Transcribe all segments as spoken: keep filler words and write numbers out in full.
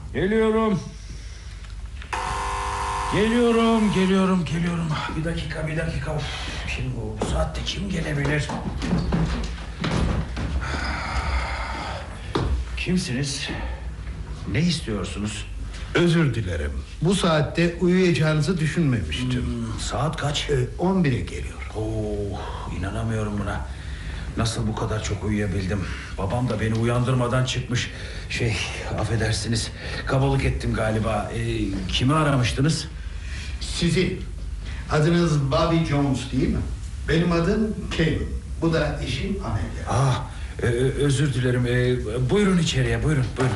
Geliyorum. Geliyorum, geliyorum, geliyorum. Bir dakika, bir dakika. Of, şimdi bu, bu saatte kim gelebilir? Kimsiniz? Ne istiyorsunuz? Özür dilerim. Bu saatte uyuyacağınızı düşünmemiştim. Hmm, saat kaç? Ee, on bire geliyor. Oo, inanamıyorum buna. Nasıl bu kadar çok uyuyabildim? Babam da beni uyandırmadan çıkmış. Şey, affedersiniz, kabalık ettim galiba. Ee, kimi aramıştınız? Sizi. Adınız Bobby Jones değil mi? Benim adım Kevin. Bu da eşim Amelia. Ah, e, özür dilerim. E, buyurun içeriye, buyurun, buyurun.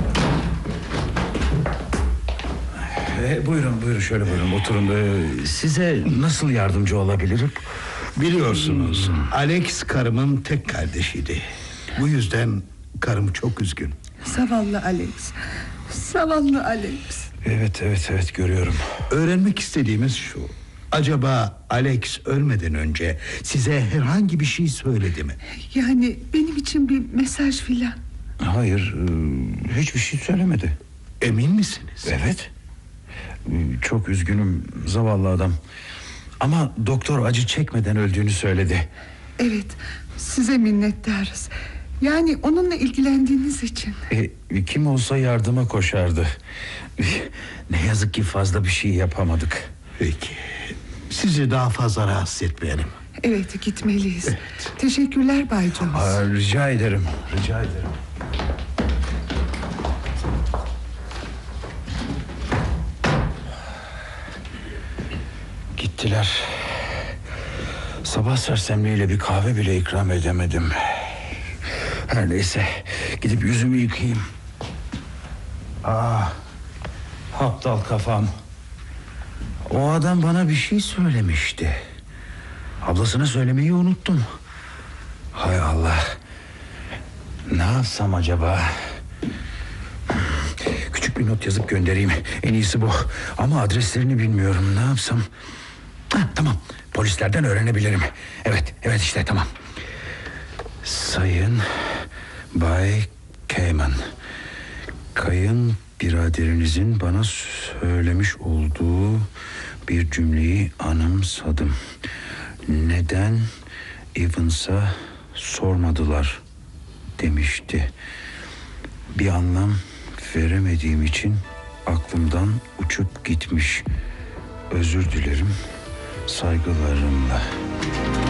E, buyurun, buyurun, şöyle buyurun, oturun. E, size nasıl yardımcı olabilirim? Biliyorsunuz, hmm. Alex karımın tek kardeşiydi. Bu yüzden karım çok üzgün. Zavallı Alex. Zavallı Alex. Evet, evet, evet, görüyorum. Öğrenmek istediğimiz şu: acaba Alex ölmeden önce size herhangi bir şey söyledi mi? Yani benim için bir mesaj filan. Hayır, hiçbir şey söylemedi. Emin misiniz? Evet. Çok üzgünüm, zavallı adam. Ama doktor acı çekmeden öldüğünü söyledi. Evet, size minnettarız. Yani onunla ilgilendiğiniz için. e, Kim olsa yardıma koşardı. Ne yazık ki fazla bir şey yapamadık. Peki, sizi daha fazla rahatsız etmeyelim. Evet, gitmeliyiz. Evet. Teşekkürler Bay Jones. Aa, rica ederim, rica ederim. Gittiler. Sabah sersemliğiyle bir kahve bile ikram edemedim. Her neyse, gidip yüzümü yıkayayım. Ah, aptal kafam. O adam bana bir şey söylemişti. Ablasına söylemeyi unuttum. Hay Allah. Ne yapsam acaba? Küçük bir not yazıp göndereyim. En iyisi bu. Ama adreslerini bilmiyorum. Ne yapsam? Heh, tamam. Polislerden öğrenebilirim. Evet, evet işte tamam. Sayın Bay Cayman, kayın biraderinizin bana söylemiş olduğu bir cümleyi anımsadım. Neden Evans'a sormadılar demişti. Bir anlam veremediğim için aklımdan uçup gitmiş. Özür dilerim, saygılarımla.